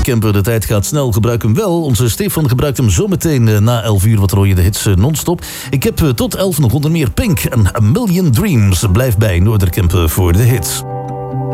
Noorderkemper. De tijd gaat snel, gebruik hem wel. Onze Stefan gebruikt hem zometeen na 11 uur. Wat hoor je de hits non-stop. Ik heb tot 11 nog onder meer Pink en A Million Dreams. Blijf bij Noorderkemper voor de hits.